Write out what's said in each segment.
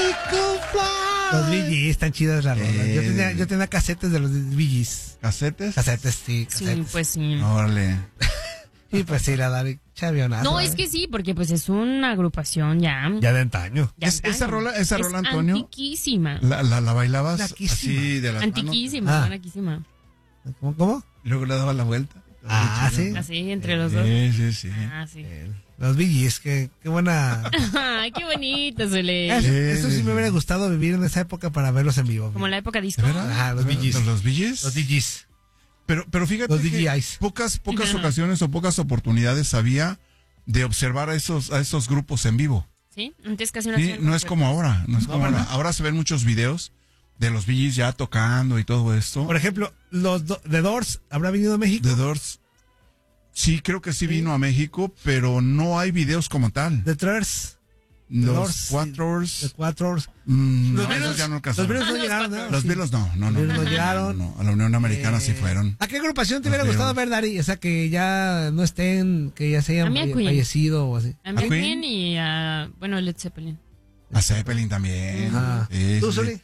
Los Bee Gees, están chidas las rolas. Yo tenía casetes de los Bee Gees. ¿Casetes? Casetes, sí. Sí, pues sí. Órale. Y pues sí, la Dari Chavionazo. No, es que sí, porque pues es una agrupación ya. Ya de antaño. Esa rola, Antonio. Antiquísima. La bailabas Naquísima. así de las Antiquísima, Ah. naquísima. ¿Cómo? Y luego le daba la vuelta. Sí. Así, entre los dos. Sí. Ah, sí. Los Bee Gees, qué buena. Ay, qué bonito, Zule. Eso sí me hubiera gustado vivir en esa época para verlos en vivo. Como la época disco. ¿De verdad? Ajá, los Bee Gees. ¿Los Bee Gees? Los Bee Gees. Pero fíjate Los que DJs. pocas ocasiones o pocas oportunidades había de observar a esos grupos en vivo. Sí, antes casi no Sí, hacían no es como ahora, ¿verdad? Ahora se ven muchos videos de los Bee Gees ya tocando y todo esto. Por ejemplo, The Doors, ¿habrá venido a México? The Doors, sí, creo que sí vino a México, pero no hay videos como tal. The Thirds. Los Doors, Quattros, The Quattros. no, Los esos ya no alcanzaron. Los Beatles no llegaron, ¿no? Los Sí. Beatles no. Los Beatles no llegaron. No, a la Unión Americana sí fueron. ¿A qué agrupación te Los hubiera gustado Beatles. ver, Dari? O sea, que ya no estén, que ya se hayan A mí a Queen. fallecido o así. A mí ¿A Queen? Queen y a, bueno, Led Zeppelin. A Zeppelin también. Ajá. Sí, ¿Tú, sí, Zuli?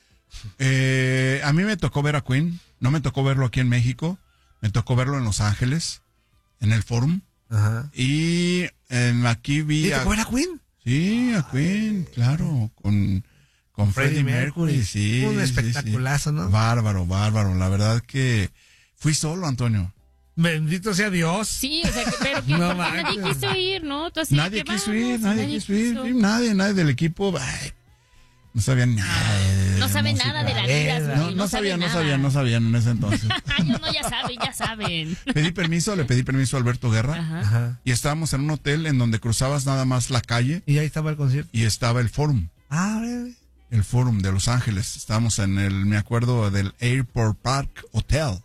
sí. A mí me tocó ver a Queen. No me tocó verlo aquí en México. Me tocó verlo en Los Ángeles, en el Forum. Ajá. Y aquí vi ¿Y te tocó ver a Queen? Sí, a Queen, claro, con Freddie Mercury, sí. Un sí, espectaculazo, sí. ¿no? Bárbaro. La verdad que fui solo, Antonio. Bendito sea Dios. Sí, o sea, pero que No nadie manches. quiso ir, ¿no? Tú así Nadie que quiso vamos, ir, nadie quiso ir. quiso. Sí, nadie del equipo. Ay, no sabían nada. No saben nada de la vida, Zuli, No saben nada. no sabían en ese entonces. Ellos no, ya saben. Le pedí permiso a Alberto Guerra. Ajá. Ajá. Y estábamos en un hotel en donde cruzabas nada más la calle Y ahí estaba el concierto. y estaba el Forum. Breve. El Forum de Los Ángeles. Estábamos me acuerdo, del Airport Park Hotel.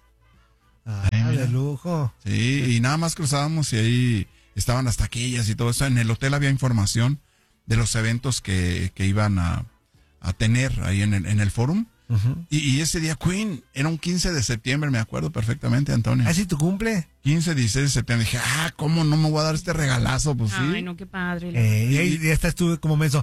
De lujo. Sí, y nada más cruzábamos y ahí estaban las taquillas y todo eso. En el hotel había información de los eventos que iban a tener ahí en el Forum. Uh-huh. Y ese día Queen, era un 15 de septiembre, me acuerdo perfectamente, Antonio. ¿Así tu cumple? 15, 16 de septiembre. Dije, ¿cómo no me voy a dar este regalazo? Pues sí. Ay, no, qué padre. Y ahí ya estás tú como menso.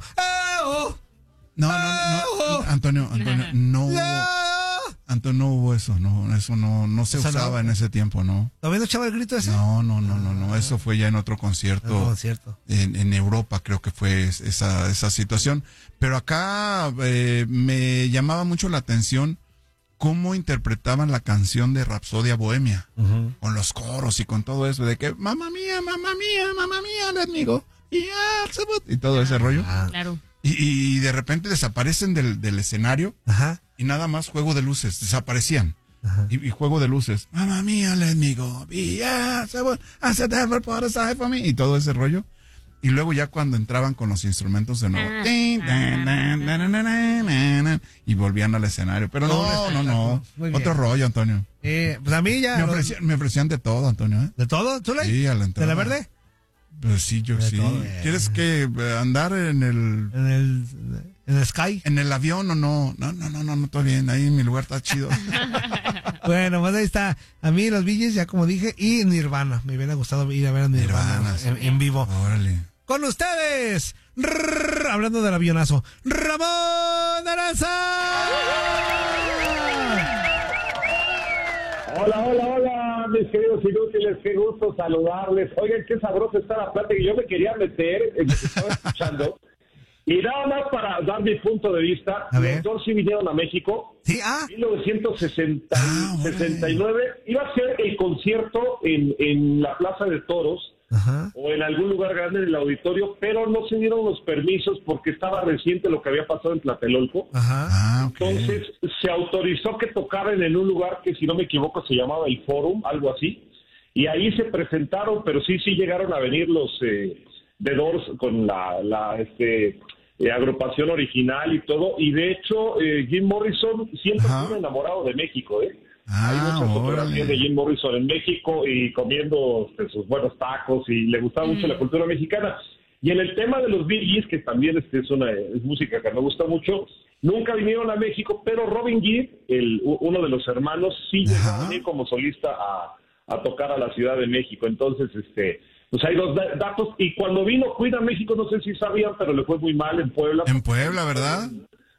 No, Antonio, no. ¡No! Antonio, no hubo eso, eso no se Eso no. usaba en ese tiempo, ¿no? ¿Todavía no echaba el grito ese? No, eso fue ya en otro concierto. No, cierto. En Europa creo que fue esa situación. Pero acá me llamaba mucho la atención cómo interpretaban la canción de Rapsodia Bohemia, con los coros y con todo eso, de que mamá mía, let me go, y todo ese rollo. Claro. Y de repente desaparecen del escenario. Ajá. Y nada más juego de luces, desaparecían. Ajá. Y juego de luces. Mamma mía, let me go. For me. Y todo ese rollo. Y luego ya cuando entraban con los instrumentos de nuevo. Y volvían al escenario. Pero no. Muy bien. Otro rollo, Antonio. Pues a mí ya. Me ofrecían de todo, Antonio. ¿Eh? ¿De todo? ¿Tú le? Sí, a la entrada. ¿De la verde? Pues sí, yo De sí. todo, ¿Quieres que andar en En el Sky. el avión o no? No, todo bien. Ahí mi lugar está chido. Bueno, pues ahí está. A mí los Bee Gees, ya como dije, y Nirvana. Me hubiera gustado ir a ver a Nirvana en vivo. Órale. Con ustedes, hablando del avionazo, Ramón Aranza. Hola, mis queridos inútiles, qué gusto saludarles. Oigan, qué sabrosa está la plática. Yo me quería meter en lo que estaba escuchando. Y nada más para dar mi punto de vista, A ver. los dos sí vinieron a México. Sí, 1969 iba a ser el concierto en la Plaza de Toros. Ajá. O en algún lugar grande del auditorio, pero no se dieron los permisos porque estaba reciente lo que había pasado en Tlatelolco. Ajá. Ok. Entonces se autorizó que tocaran en un lugar que, si no me equivoco, se llamaba el Forum, algo así, y ahí se presentaron, pero sí llegaron a venir los The Doors con la agrupación original y todo, y de hecho Jim Morrison siempre fue un enamorado de México, Hay muchas fotografías de Jim Morrison en México y comiendo sus buenos tacos, y le gustaba mucho la cultura mexicana. Y en el tema de los Bee Gees, que también es música que me gusta mucho, nunca vinieron a México, pero Robin Gibb, uno de los hermanos, sí llegó a venir como solista a tocar a la Ciudad de México. Entonces, pues hay dos datos. Y cuando vino Queen a México, no sé si sabían, pero le fue muy mal en Puebla. En Puebla, ¿verdad?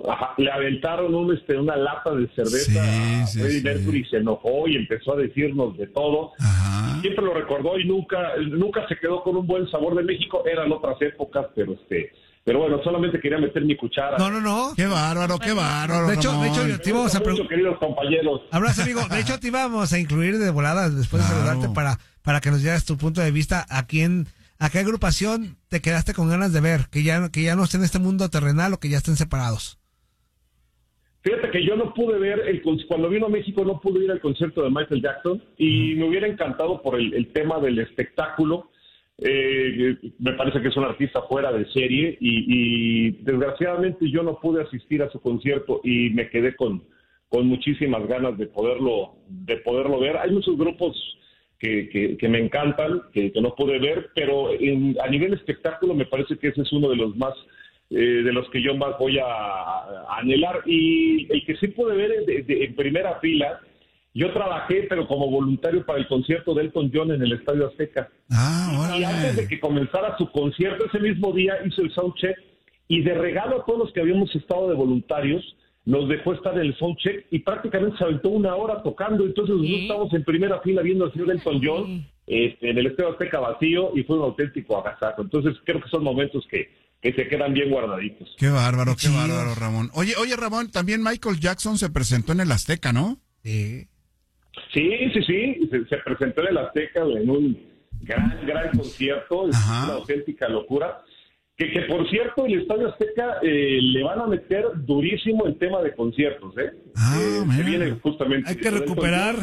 le aventaron una lata de cerveza a Freddie Mercury y se enojó y empezó a decirnos de todo. Ajá. Siempre lo recordó y nunca se quedó con un buen sabor de México. Eran otras épocas, pero bueno, solamente quería meter mi cuchara. No. Qué bárbaro. De hecho, te íbamos a preguntar. Queridos compañeros. Abrazo, amigo. De hecho, te íbamos a incluir de volada después de saludarte para que nos dieras tu punto de vista a qué agrupación te quedaste con ganas de ver, que ya no esté en este mundo terrenal o que ya estén separados. Fíjate que yo no pude ver, cuando vino a México no pude ir al concierto de Michael Jackson y me hubiera encantado por el tema del espectáculo. Me parece que es un artista fuera de serie y desgraciadamente yo no pude asistir a su concierto y me quedé con muchísimas ganas de poderlo ver. Hay muchos grupos que me encantan, que no pude ver, pero a nivel espectáculo me parece que ese es uno de los más de los que yo más voy a anhelar. Y el que sí pude ver en primera fila, yo trabajé, pero como voluntario para el concierto de Elton John en el Estadio Azteca. Y antes de que comenzara su concierto, ese mismo día hizo el soundcheck y de regalo a todos los que habíamos estado de voluntarios, nos dejó estar en el soundcheck y prácticamente se aventó 1 hora tocando. Entonces nosotros estábamos en primera fila viendo al señor Elton John en el Estadio Azteca vacío y fue un auténtico agasajo. Entonces creo que son momentos que se quedan bien guardaditos. Qué bárbaro, Ramón. Oye, Ramón, también Michael Jackson se presentó en el Azteca, ¿no? Sí. Sí, se presentó en el Azteca en un gran concierto, es una auténtica locura. Que por cierto, el Estadio Azteca le van a meter durísimo el tema de conciertos, se viene justamente. Hay que recuperar.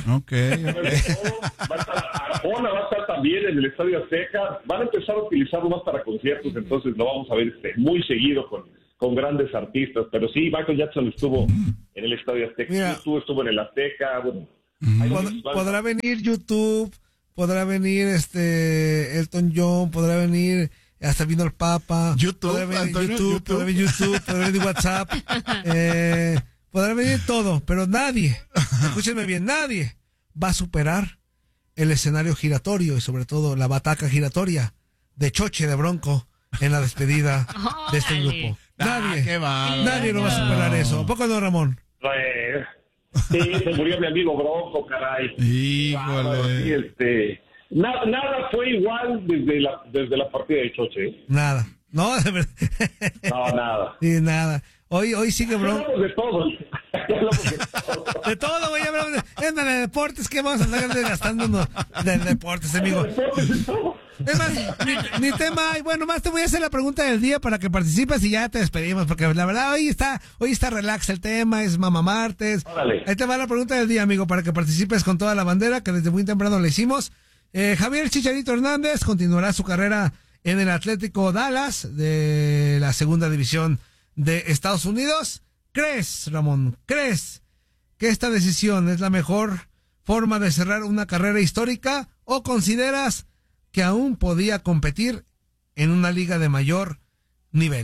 Arjona va a estar también en el Estadio Azteca. Van a empezar a utilizarlo más para conciertos, entonces lo vamos a ver muy seguido con grandes artistas. Pero sí, Michael Jackson estuvo en el Estadio Azteca, estuvo en el Azteca. Bueno, podrá venir YouTube, podrá venir Elton John, podrá venir hasta vino el Papa, podrá venir YouTube, podrá venir WhatsApp, podrá venir todo, pero nadie, escúchenme bien, nadie va a superar el escenario giratorio y sobre todo la bataca giratoria de Choche de Bronco en la despedida de este grupo. Nadie lo va a superar eso. ¿A poco no, Ramón? Sí, se murió mi amigo Bronco, caray. Híjole. Nada fue igual desde la partida de Choche. Nada. No, de verdad. No, nada. Sí, nada. Hoy sigue Bronco. Hablamos de todo. De todo, güey. Hablamos de deportes. ¿Qué vamos a andar desgastándonos de deportes, amigo? Es más, ni tema hay. Bueno, más te voy a hacer la pregunta del día para que participes y ya te despedimos, porque la verdad hoy está relax el tema, es Mamá Martes. Órale. Ahí te va la pregunta del día, amigo, para que participes con toda la bandera que desde muy temprano le hicimos. Javier Chicharito Hernández continuará su carrera en el Atlético Dallas de la segunda división de Estados Unidos. ¿Crees, Ramón, que esta decisión es la mejor forma de cerrar una carrera histórica o consideras que aún podía competir en una liga de mayor nivel?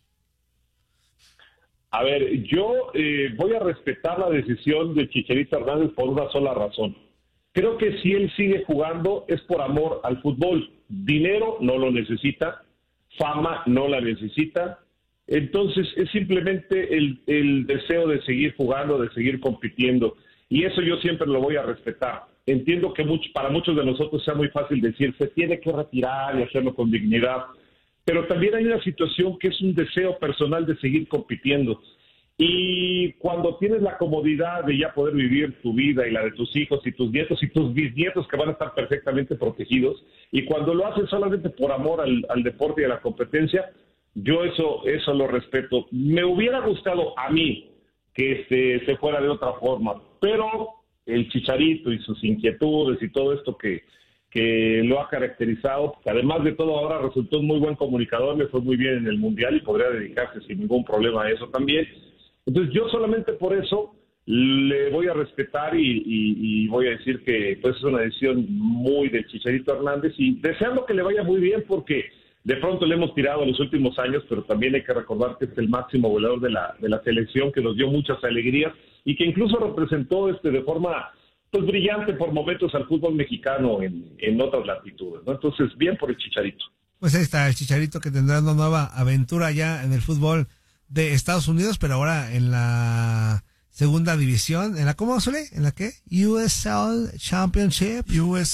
A ver, yo voy a respetar la decisión de Chicharito Hernández por una sola razón. Creo que si él sigue jugando es por amor al fútbol. Dinero no lo necesita, fama no la necesita. Entonces es simplemente el deseo de seguir jugando, de seguir compitiendo. Y eso yo siempre lo voy a respetar. Entiendo que para muchos de nosotros sea muy fácil decir, se tiene que retirar y hacerlo con dignidad. Pero también hay una situación que es un deseo personal de seguir compitiendo. Y cuando tienes la comodidad de ya poder vivir tu vida y la de tus hijos y tus nietos y tus bisnietos que van a estar perfectamente protegidos, y cuando lo haces solamente por amor al deporte y a la competencia, yo eso lo respeto. Me hubiera gustado a mí que se fuera de otra forma, pero el Chicharito y sus inquietudes y todo esto que lo ha caracterizado, que además de todo ahora resultó un muy buen comunicador, le fue muy bien en el Mundial y podría dedicarse sin ningún problema a eso también. Entonces yo solamente por eso le voy a respetar y voy a decir que pues es una decisión muy del Chicharito Hernández y deseando que le vaya muy bien porque de pronto le hemos tirado en los últimos años, pero también hay que recordar que es el máximo goleador de la selección, que nos dio muchas alegrías y que incluso representó de forma pues brillante por momentos al fútbol mexicano en otras latitudes, ¿no? Entonces bien por el Chicharito. Pues ahí está el Chicharito que tendrá una nueva aventura ya en el fútbol de Estados Unidos, pero ahora en la segunda división, ¿en la cómo suele? ¿En la qué? USL Championship.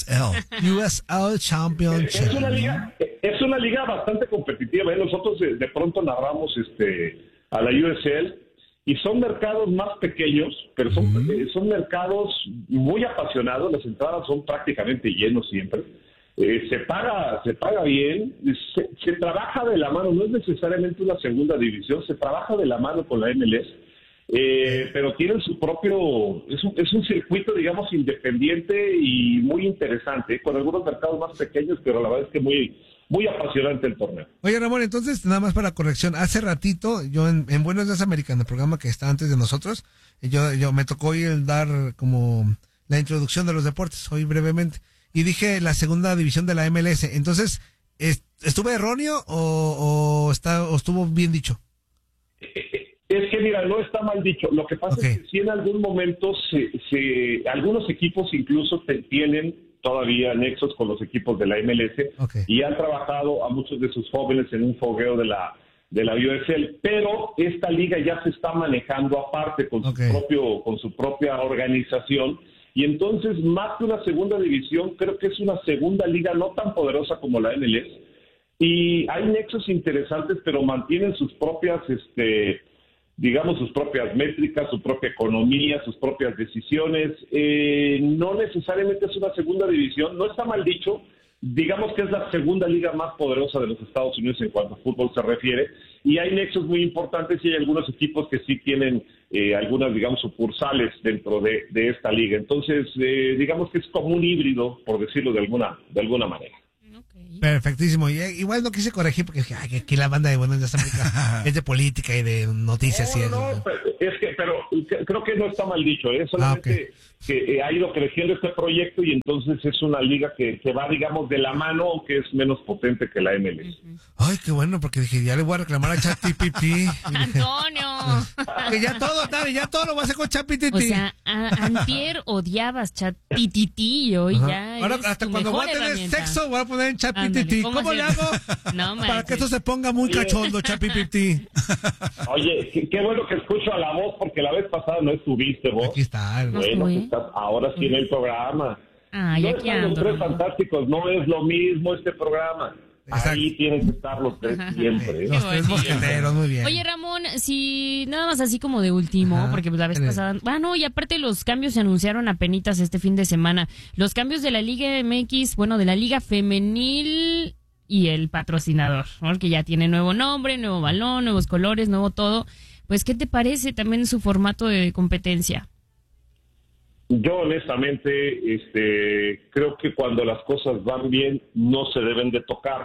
USL Championship. Es una liga bastante competitiva. Nosotros de pronto narramos a la USL y son mercados más pequeños, pero son mercados muy apasionados. Las entradas son prácticamente llenos siempre. Se paga bien, se trabaja de la mano, no es necesariamente una segunda división, se trabaja de la mano con la MLS, pero tienen su propio, es un circuito, digamos, independiente y muy interesante, con algunos mercados más pequeños, pero la verdad es que muy apasionante el torneo. Oye, Ramón, entonces, nada más para corrección, hace ratito, yo en Buenos Días Americano, el programa que está antes de nosotros, yo me tocó hoy dar como la introducción de los deportes, hoy brevemente. Y dije la segunda división de la MLS. Entonces, ¿estuve erróneo o estuvo bien dicho? Es que, mira, no está mal dicho. Lo que pasa es que si en algún momento algunos equipos incluso tienen todavía nexos con los equipos de la MLS y han trabajado a muchos de sus jóvenes en un fogueo de la USL, pero esta liga ya se está manejando aparte con su propia organización. Y entonces, más que una segunda división, creo que es una segunda liga no tan poderosa como la MLS. Y hay nexos interesantes, pero mantienen sus propias, digamos, sus propias métricas, su propia economía, sus propias decisiones. No necesariamente es una segunda división, no está mal dicho. Digamos que es la segunda liga más poderosa de los Estados Unidos en cuanto a fútbol se refiere, y hay nexos muy importantes y hay algunos equipos que sí tienen algunas, digamos, sucursales dentro de esta liga. Entonces, digamos que es como un híbrido, por decirlo de alguna manera. Perfectísimo. Y igual no quise corregir porque dije, que aquí la banda de Buenos Días América es de política y de noticias. Pero creo que no está mal dicho, solamente que ha ido creciendo este proyecto y entonces es una liga que va, digamos, de la mano, aunque es menos potente que la MLS. Ay, qué bueno, porque dije, ya le voy a reclamar a ChatGPT. Antonio. Que ya todo lo va a hacer con ChatGPT. O sea, antier odiabas ChatGPT y hoy ya ahora hasta cuando voy a tener sexo voy a poner en ChatGPT. ¿Cómo le hago? No, para que esto se ponga muy cachondo, ChatGPT. Oye, qué bueno que escucho a la voz, porque la vez pasada no estuviste vos. Aquí está. Bueno, ahora sí en el programa. No están los tres fantásticos, no es lo mismo este programa. Exacto. Ahí tienen que estar los tres siempre. Los tres mosqueteros, muy bien. Oye, Ramón, si nada más así como de último, porque la vez pasada... y aparte los cambios se anunciaron apenitas este fin de semana. Los cambios de la Liga MX, de la Liga Femenil y el patrocinador, ¿no? Que ya tiene nuevo nombre, nuevo balón, nuevos colores, nuevo todo. Pues, ¿qué te parece también su formato de competencia? Yo honestamente creo que cuando las cosas van bien no se deben de tocar.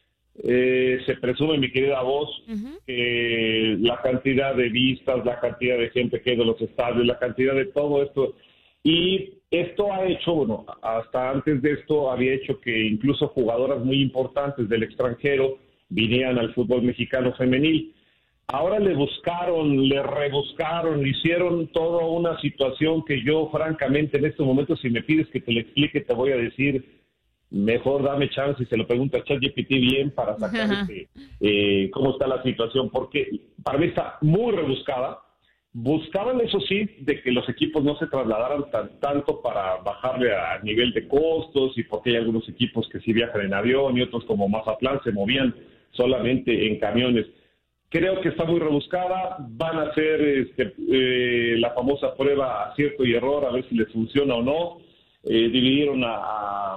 Se presume, mi querida voz, que la cantidad de vistas, la cantidad de gente que hay de los estadios, la cantidad de todo esto, y esto ha hecho, hasta antes de esto había hecho que incluso jugadoras muy importantes del extranjero vinieran al fútbol mexicano femenil. Ahora le rebuscaron, hicieron toda una situación que yo, francamente, en este momento, si me pides que te lo explique, te voy a decir, mejor dame chance y se lo pregunto a ChatGPT bien para sacar cómo está la situación, porque para mí está muy rebuscada. Buscaban, eso sí, de que los equipos no se trasladaran tanto para bajarle a nivel de costos, y porque hay algunos equipos que sí viajan en avión y otros como Mazatlán se movían solamente en camiones. Creo que está muy rebuscada. Van a hacer la famosa prueba acierto y error, a ver si les funciona o no. Dividieron a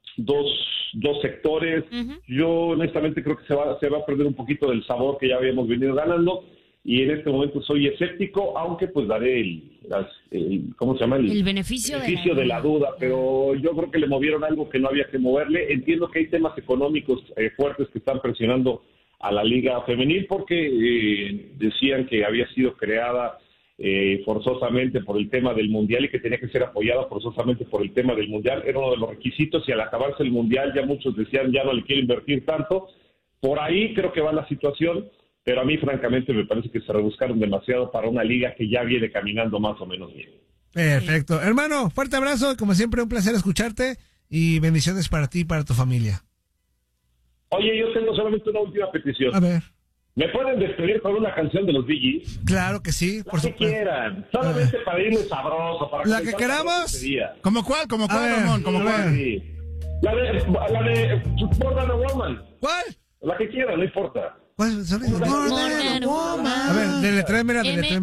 dos sectores. Yo honestamente creo que se va a perder un poquito del sabor que ya habíamos venido ganando, y en este momento soy escéptico, aunque pues daré ¿cómo se llama? El beneficio de la duda, pero yo creo que le movieron algo que no había que moverle. Entiendo que hay temas económicos fuertes que están presionando a la liga femenil, porque decían que había sido creada forzosamente por el tema del mundial y que tenía que ser apoyada forzosamente por el tema del mundial. Era uno de los requisitos, y al acabarse el mundial ya muchos decían ya no le quiero invertir tanto. Por ahí creo que va la situación, pero a mí francamente me parece que se rebuscaron demasiado para una liga que ya viene caminando más o menos bien. Perfecto. Hermano, fuerte abrazo, como siempre un placer escucharte, y bendiciones para ti y para tu familia. Oye, yo tengo solamente una última petición. A ver. ¿Me pueden despedir con una canción de los Bee Gees? Claro que sí, por supuesto. La que quieran, solamente para irme sabroso. Para ¿La que queramos? ¿Cómo cuál, Ramón? ¿Cómo cuál? Sí. La de More Than a Woman. ¿Cuál? La que quieran, no importa. ¿Cuál? More Than a Woman. A ver, deletrémela.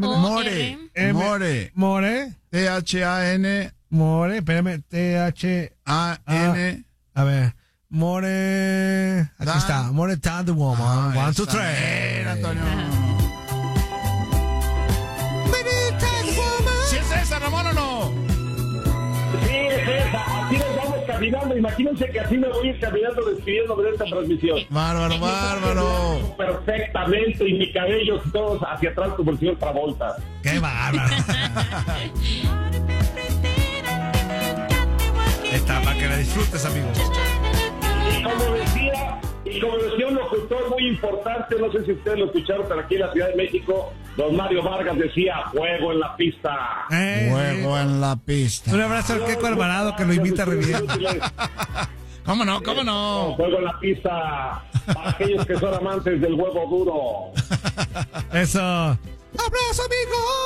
More. T-H-A-N. More, espérame. T-H-A-N. A ver. More. Aquí está. More Than a Woman. 1, 2, 3. Antonio. ¿Sí es esa, Ramón, o no? Sí, es esa. Así nos vamos caminando. Imagínense que así me voy a ir caminando despidiéndome de esta transmisión. Bárbaro. Perfectamente. Y mi cabello todos hacia atrás como el señor Travolta. ¡Qué bárbaro! Está para que la disfrutes, amigos. Y como decía un locutor muy importante, no sé si ustedes lo escucharon, pero aquí en la Ciudad de México, don Mario Vargas decía, fuego en la pista. Fuego en la pista. Un abrazo al Queco Alvarado, que lo invita a revivir. ¿Cómo no? Fuego en la pista para aquellos que son amantes del huevo duro. Eso. ¡Abrazo, amigo!